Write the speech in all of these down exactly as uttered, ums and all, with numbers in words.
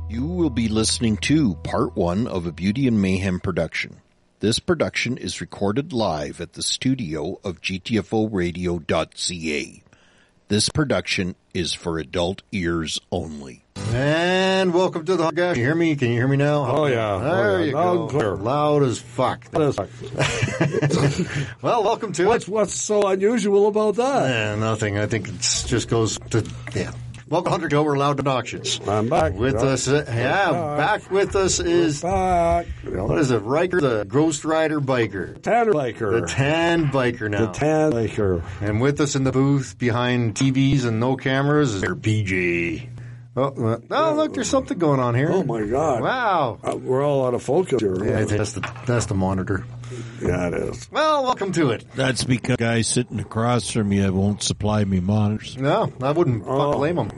You will be listening to part one of a Beauty and Mayhem production. This production is recorded live at the studio of G T F O radio dot C A. This production is for adult ears only. And welcome to the guys. Can you hear me? Can you hear me now? Oh, yeah. There oh, yeah. you Loud go. and clear. Loud as fuck. Loud as fuck. Well, welcome to what's, it. What's so unusual about that? Eh, nothing. I think it just goes to, yeah. Welcome to October Loud Productions. I'm back. With yeah. us, uh, yeah, back. back with us is, back. What is it, Riker, the Ghost Rider biker. Tan biker. The tan biker now. The tan biker. And with us in the booth behind T Vs and no cameras is their P J. Oh, uh, oh, look, there's something going on here. Oh, my God. Wow. Uh, we're all out of focus here. Yeah, I think that's the, that's the monitor. Yeah, it is. Well, welcome to it. That's because the guy sitting across from you won't supply me monitors. No, I wouldn't Oh. blame him.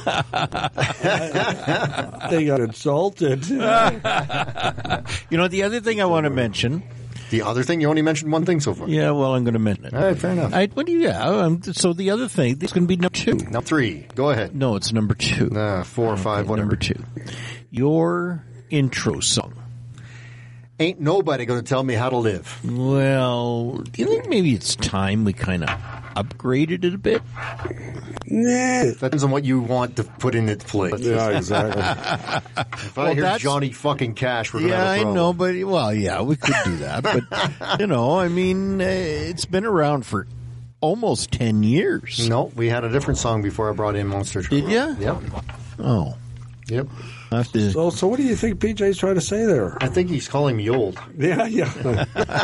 They got insulted. You know, the other thing I want to mention. The other thing, you only mentioned one thing so far. Yeah, well, I'm going to mention it. All right, fair enough. I, what do you, yeah, um, so the other thing, it's going to be number two. Now three. Go ahead. No, it's number two. Uh, four or five, Okay, whatever. Number two. Your intro song. Ain't nobody going to tell me how to live. Well, do you think maybe it's time we kind of upgraded it a bit? Nah. That depends on what you want to put in its place. Yeah, exactly. If I Well, hear that's- Johnny fucking Cash, we're going to Yeah, have a I problem. know, but, well, yeah, we could do that. But, you know, I mean, uh, it's been around for almost ten years. No, we had a different song before I brought in Monster Truck. Did ya? Yep. Oh. Yep. I have to, So, so what do you think P J's trying to say there? I think he's calling me old. Yeah, yeah.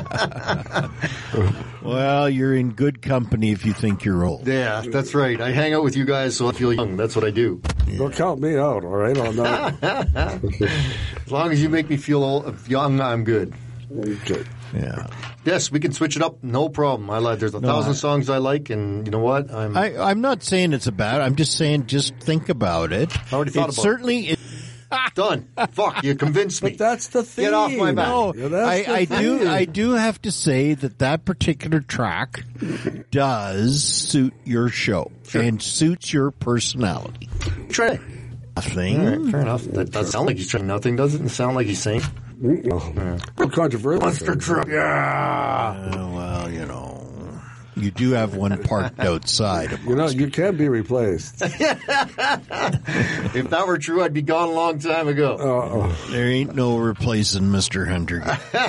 well, you're in good company if you think you're old. Yeah, that's right. I hang out with you guys so I feel young. That's what I do. Don't count me out, all right, on that. As long as you make me feel old, young, I'm good. Okay. Yeah. Yes, we can switch it up. No problem. I like. There's a No, thousand I- songs I like, and you know what? I'm. I, I'm not saying it's a bad. I'm just saying just think about it. I already thought it about it. certainly, it. done. Fuck, you convinced me. But that's the thing. Get off my back. No, Yeah, that's I, the I do. thing. I do have to say that that particular track does suit your show Sure. and suits your personality. Try. Nothing. All right, fair enough. That doesn't sound like he's trying nothing, does it? It sound like he's saying Oh, controversial. Monster Truck. Yeah. Uh, well, you know, you do have one parked outside. Of You know, you can be replaced. If that were true, I'd be gone a long time ago. Uh-oh. There ain't no replacing Mister Hunter.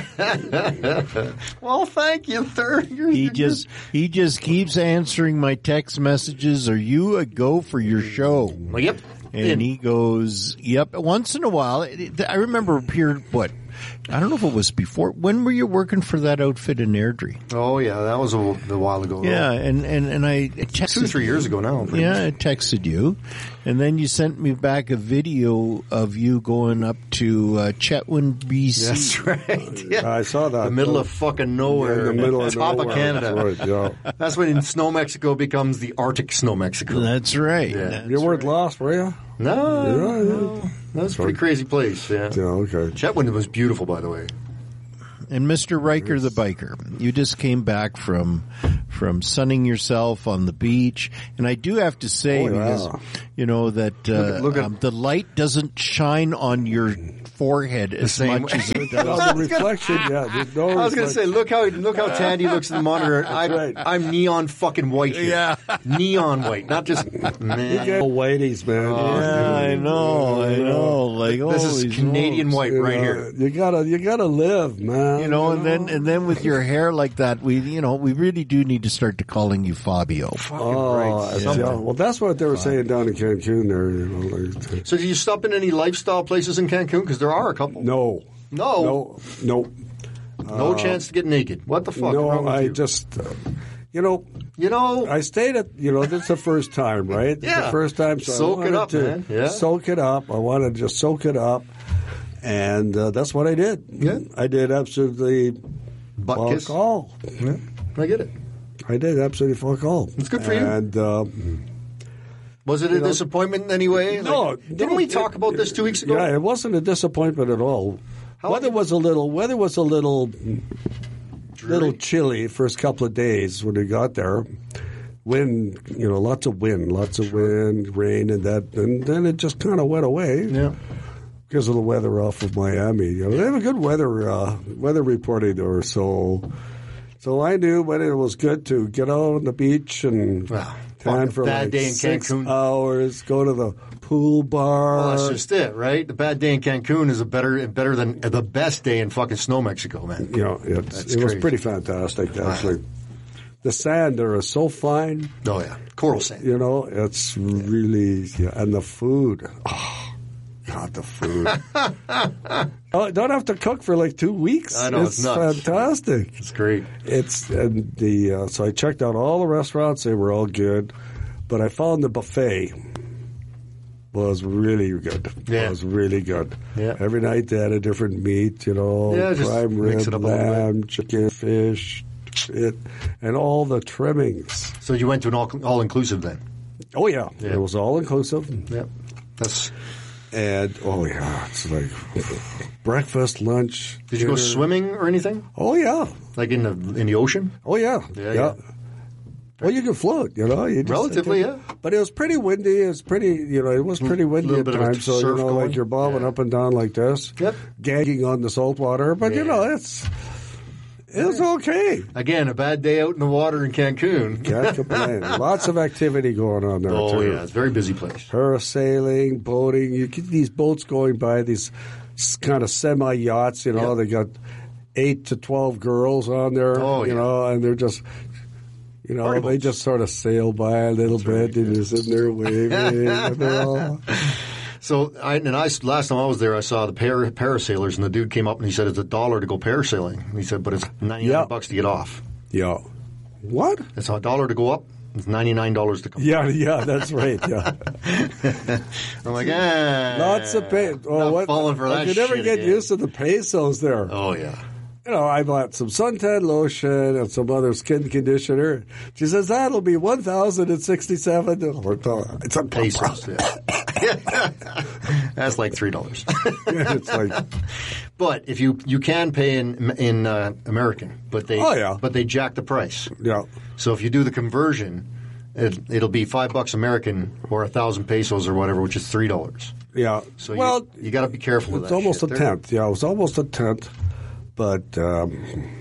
Well, thank you, third. You're, He you're just he just keeps answering my text messages. Are you a go for your show? Well, yep. And In. he goes, yep. Once in a while, it, it, I remember here, what, I don't know if it was before. When were you working for that outfit in Airdrie? Oh yeah, that was a, a while ago. Yeah, and, and, and I texted two, three years ago now. pretty Yeah, I texted you, and then you sent me back a video of you going up to uh, Chetwynd, B C. That's right. Yeah. I saw that. The middle Uh, of fucking nowhere. in the middle of top nowhere. of Canada. That's right, yeah. That's when Snow Mexico becomes the Arctic Snow Mexico. That's right. Yeah. That's You weren't right. lost, were you? No, Yeah, no. That's a pretty crazy place, yeah. Yeah, okay. Chetwynd was beautiful, by the way. And Mister Riker the biker, you just came back from from sunning yourself on the beach, and I do have to say, Oh, yeah. because you know that uh, Look at- look at- um, the light doesn't shine on your forehead as same much way. as it No, does. the reflection, yeah. there's no I was going to say, reflection. look how look how tan he looks in the monitor. I'm, right. I'm neon fucking white here. Yeah. Neon white, not just, You man. get whiteys, man. Yeah, I know, I know. Like, This is holy Canadian smokes. white You right know, here. You gotta, you gotta live, man. You know, and then and then with your hair like that, we you know we really do need to start to calling you Fabio. Oh, right. yeah. Something. Well, that's what they were saying down in Cancun there. You know, like, So, do you stop in any lifestyle places in Cancun? Because there are a couple. no, No. no, no, No chance to get naked. What the fuck? no. wrong with I you? just, uh, you know, You know, I stayed at, you know, this is the first time, right? Yeah. The first time. So I Soak it wanted up, to man. Yeah. Soak it up. I wanted to just soak it up. And uh, that's what I did. Yeah. I did absolutely butt fuck kiss. all. Yeah, I get it. I did absolutely fuck all. It's good for you. And, uh, Was it a know- disappointment in any way? No, Like, didn't no, we it- talk about this two weeks ago? yeah, it wasn't a disappointment at all. How weather long- was a little, weather was a little, Dreary? little chilly first couple of days when we got there. Wind, you know, lots of wind, lots of wind, rain, and that, and then it just kind of went away. Yeah. because of the weather off of Miami. You know, they have a good weather uh, weather reporting there, so so I knew when it was good to get out on the beach and Wow. tan for Bad like day in six Cancun. hours, go to the pool bar. Well, that's just it, right? The bad day in Cancun is a better better than the best day in fucking snow Mexico, man. You know, it's, That's it was crazy. pretty fantastic, actually. The sand there is so fine. Oh, yeah. Coral sand. You know, it's really, yeah, and the food. Oh, God, the food. Oh, don't have to cook for like two weeks. I know, it's nuts. fantastic. It's great. It's and the uh, so I checked out all the restaurants; they were all good, but I found the buffet was really good. Yeah. It was really good. Yeah. Every night they had a different meat, you know, Yeah, just prime mix rib, it up a little bit. lamb, chicken, fish, it, and all the trimmings. So you went to an all all inclusive then? Oh yeah, Yeah. it was all inclusive. Yep. That's. And oh yeah, it's like breakfast, lunch. Did you go dinner. swimming or anything? Oh yeah, Like in the in the ocean? oh yeah, Yeah, yeah. Well, you can float, you know. You just- Relatively, yeah. But it was pretty windy. It was pretty, you know, it was pretty windy little at bit of a times. So you surf know, going. like you're bobbing Yeah. up and down like this, Yep. gagging on the salt water. But you Yeah. know, it's it's okay. Again, a bad day out in the water in Cancun. Can't complain. Lots of activity going on there Oh too. yeah, it's a very busy place. Parasailing, boating. You get these boats going by, these kind of semi yachts. You know, Yep. they got eight to twelve girls on there. Oh, you yeah. know, and they're just. You know, Party they boats. just sort of sail by a little bit, and you're sitting there waving. and they're all, So, I, and I last time I was there, I saw the para, parasailers, and the dude came up and he said it's a dollar to go parasailing. And he said, but it's ninety nine Yeah. bucks to get off. yeah. What? It's a dollar to go up. It's ninety nine dollars to come. Yeah, yeah, that's right. Yeah. I'm like, ah, Lots of pay. Oh, not what? falling for I that could never shit get again. used to the pesos there. Oh yeah. You know, I bought some suntan lotion and some other skin conditioner. She says that'll be one thousand and sixty-seven. It's a Pesos. Yeah. That's like three dollars. It's like, But if you you can pay in in uh, American, but they Oh, yeah. but they jack the price. yeah. So if you do the conversion, it, it'll be five bucks American or a thousand pesos or whatever, which is three dollars. Yeah. So well, you, you got to be careful with it's that. almost shit. a They're- tenth. Yeah, it was almost a tenth. But, um,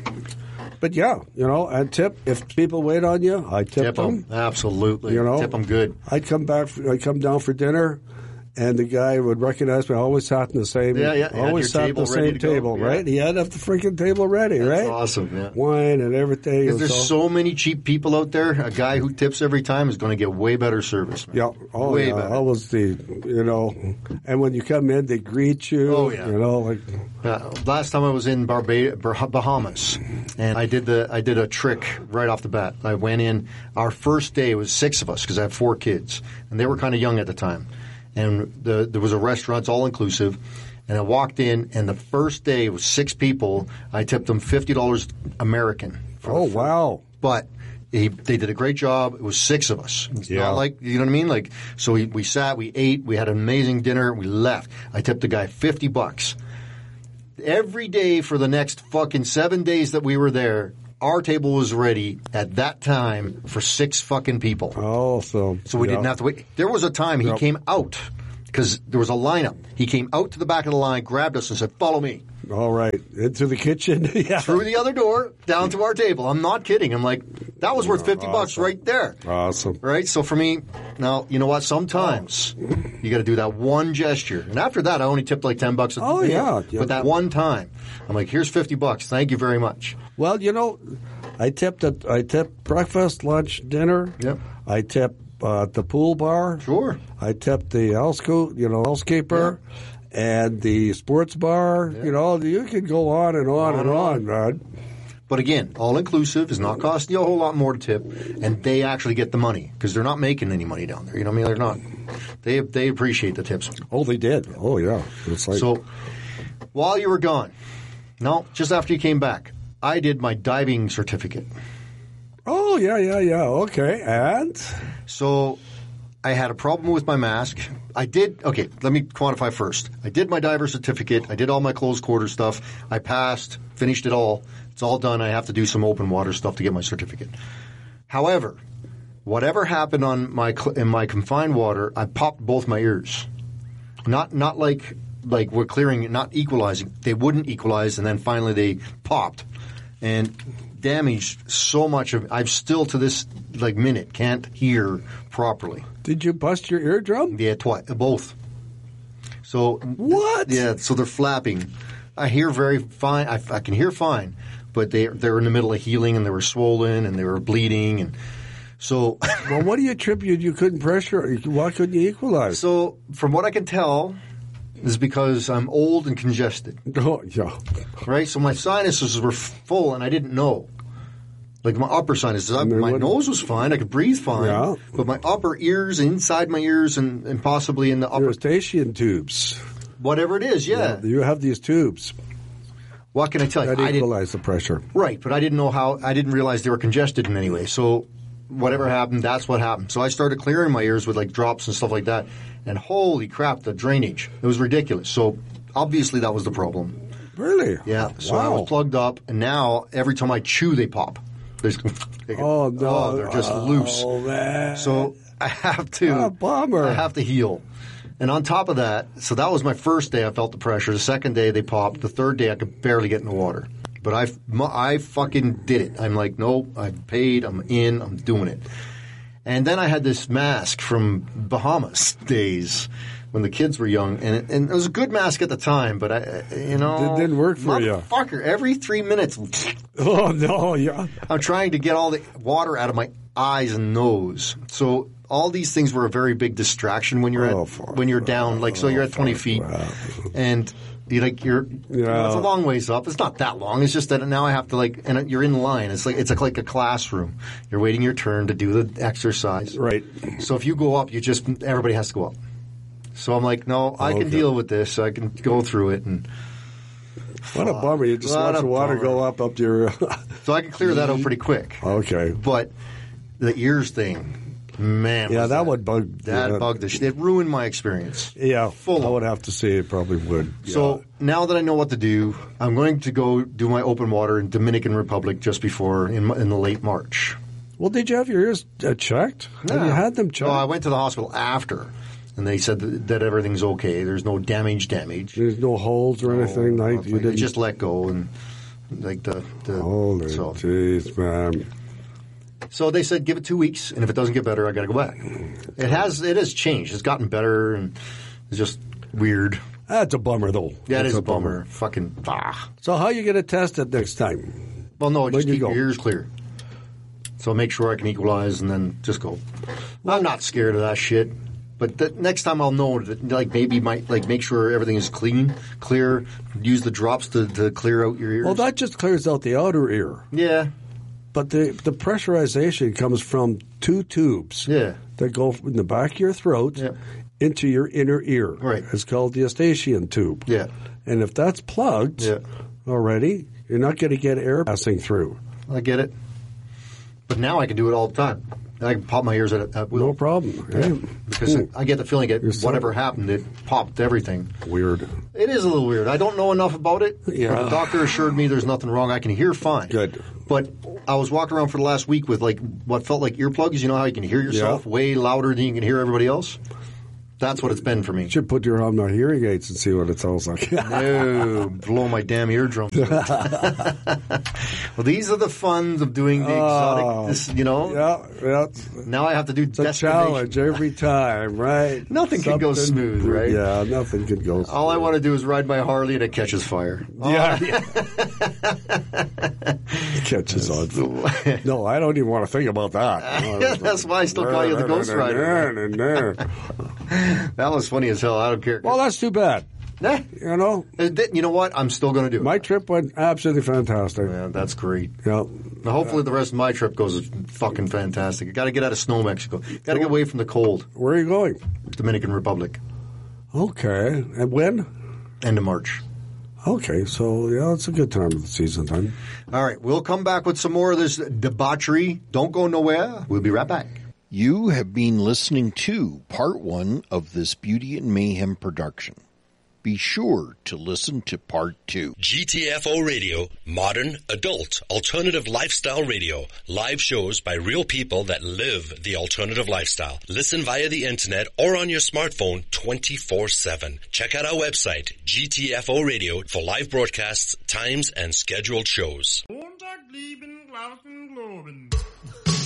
but yeah, you know, and tip, if people wait on you, I tip, Tip them. them, absolutely. You know? Tip them good. I'd come back, I'd come down for dinner, and the guy would recognize me. I always sat in the same, Yeah, yeah, you had always your sat at the table ready same to go, table, yeah. right? He had the freaking table ready, That's right? awesome. Yeah. Wine and everything. It Because was there's all- so many cheap people out there. A guy who tips every time is going to get way better service. Man. Yeah, oh way yeah, better. I was the, you know, and when you come in, they greet you. Oh, yeah. You know, like, Uh, last time I was in Barbados, Bahamas, and I did the I did a trick right off the bat. I went in. Our first day was six of us because I have four kids, and they were kind of young at the time. And the, there was a restaurant, it's all inclusive. And I walked in, and the first day was six people. I tipped them fifty dollars American. for oh the food. wow, But he, they did a great job. It was six of us. It's Yeah. not like, you know what I mean? Like, so we, we sat, we ate, we had an amazing dinner, we left. I tipped the guy fifty bucks. Every day for the next fucking seven days that we were there, our table was ready at that time for six fucking people. oh so So we yeah. didn't have to wait. There was a time he Yep. came out because there was a lineup. He came out to the back of the line, grabbed us, and said, "Follow me." All right, into the kitchen. Yeah, Through the other door, down to our table. I'm not kidding. I'm like, that was worth fifty bucks awesome. right there. awesome. Right? So for me, now, you know what? Sometimes you got to do that one gesture. And after that, I only tipped like ten bucks a Oh, meal. yeah. Yeah. But that one time, I'm like, here's fifty bucks. Thank you very much. Well, you know, I tipped at I tipped breakfast, lunch, dinner. Yep. I tipped uh, at the pool bar. Sure. I tipped the housekeeper, you know, housekeeper, and the sports bar. You know, you could go on and on, On and and on, Rod. But again, all inclusive is not costing you a whole lot more to tip, and they actually get the money because they're not making any money down there. You know what I mean? They're not. They they appreciate the tips. Oh, they did. Oh, yeah. It's like So while you were gone, no, just after you came back, I did my diving certificate. oh, yeah, yeah, yeah. Okay, and So I had a problem with my mask. I did, okay, let me quantify first. I did my diver certificate. I did all my closed quarter stuff. I passed, finished it all. It's all done. I have to do some open water stuff to get my certificate. However, whatever happened on my cl- in my confined water, I popped both my ears. Not not like like were clearing, not equalizing. They wouldn't equalize, and then finally they popped and damaged so much of. I've still to this like minute can't hear properly. Did you bust your eardrum? Yeah, twice, both. So what? Yeah, so they're flapping. I hear very fine. I, I can hear fine, but they they're in the middle of healing, and they were swollen, and they were bleeding, and so. Well, what do you attribute? You couldn't pressure. Why couldn't you equalize? So, from what I can tell, is because I'm old and congested. Oh, yeah. Right. So my sinuses were full, and I didn't know. Like my upper sinuses, I, my what- nose was fine. I could breathe fine. Yeah. But my upper ears, inside my ears, and, and possibly in the upper, Eustachian tubes. whatever it is, yeah. You have these tubes What can I tell you? that I didn't, equalize the pressure. right, but I didn't know how. I didn't realize they were congested in any way. So whatever happened, that's what happened. So I started clearing my ears with like drops and stuff like that. And holy crap, the drainage. It was ridiculous. So obviously that was the problem. Really? Yeah. So I Wow. was plugged up, and now every time I chew, they pop. They just- they go- Oh, no. oh, they're just loose. Oh, man. So I have to. What a bummer. I have to heal. And on top of that, so that was my first day. I felt the pressure. The second day they popped. The third day I could barely get in the water. But I, I fucking did it. I'm like, nope. I've paid. I'm in. I'm doing it. And then I had this mask from Bahamas days when the kids were young, and it, and it was a good mask at the time. But I, you know, It didn't work for you. Motherfucker, every three minutes, Oh, no. Yeah. I'm trying to get all the water out of my eyes and nose. So all these things were a very big distraction when you're Oh, at fuck. when you're down. Like so, you're at twenty feet, and you like you're. You know, it's a Yeah. long ways up. It's not that long. It's just that now I have to like, and you're in line. It's like it's like, like a classroom. You're waiting your turn to do the exercise. Right. So if you go up, you just everybody has to go up. So I'm like, no, I can Okay. deal with this. I can go through it, and What a bummer. You just What watch a the water bummer. go up up to your... so I can clear that out pretty quick. Okay. But the ears thing, man. Yeah, was that would bug... That yeah. bugged the shit. It ruined my experience. Yeah, Full I on. would have to say it probably would. So Yeah. now that I know what to do, I'm going to go do my open water in Dominican Republic just before, in, in the late March. Well, did you have your ears uh, checked? Have you had them checked? No, I went to the hospital after, and they said that, that everything's okay. There's no damage damage. There's no holes or anything? No, like nothing. you They didn't... just let go, and like the... the Holy so, jeez, man. so they said give it two weeks, and if it doesn't get better, I got to go back. It has it has changed. It's gotten better, and it's just weird. That's a bummer, though. Yeah, it That's is a bummer. Fucking ah. So how you going to test it next time? Well, no, just Where'd you keep go? your ears clear. So make sure I can equalize, and then just go. I'm not scared of that shit. But the, next time I'll know that, like maybe might like make sure everything is clean, clear. Use the drops to, to clear out your ears. Well, that just clears out the outer ear. yeah, But the, the pressurization comes from two tubes yeah, that go in the back of your throat Yeah. into your inner ear. Right. It's called the Eustachian tube. yeah, And if that's plugged Yeah. already, you're not going to get air passing through. I get it. But now I can do it all the time. I can pop my ears at, at will. No problem. Yeah. Right? Because Hmm. I get the feeling that You're so- whatever happened, it popped everything. Weird. It is a little weird. I don't know enough about it. Yeah. But the doctor assured me there's nothing wrong. I can hear fine. Good. But I was walking around for the last week with like what felt like earplugs. You know how you can hear yourself Yeah. way louder than you can hear everybody else? That's what it's been for me. You should put your on my hearing aids and see what it sounds like. No, blow my damn eardrums. Well, these are the funs of doing the exotic. Oh. This, you know. yeah, yeah. Now I have to do It's a destination. challenge every time, right? Nothing can go Something- smooth, right? Yeah, nothing can go smooth. All I want to do is ride my Harley and it catches fire. Yeah. It catches on. fire. No, I don't even want to think about that. That's why I still call you the Ghost Rider. That was funny as hell. I don't care. Well, that's too bad. Nah. You know, Uh, th- You know what? I'm still going to do it. my trip went absolutely fantastic. Yeah, that's great. Yeah. Now, hopefully, the rest of my trip goes fucking fantastic. I got to get out of snow, Mexico. Got to get away from the cold. Where are you going? Dominican Republic, Okay. And when? end of March. Okay, so yeah, it's a good time of the season then. All right, we'll come back with some more of this debauchery. Don't go nowhere. We'll be right back. You have been listening to part one of this Beauty and Mayhem production. be sure to listen to part two. G T F O Radio, modern, adult, alternative lifestyle radio. Live shows by real people that live the alternative lifestyle. Listen via the internet or on your smartphone twenty-four seven. Check out our website, G T F O Radio, for live broadcasts, times, and scheduled shows. Montag blieben Glauben, Globen.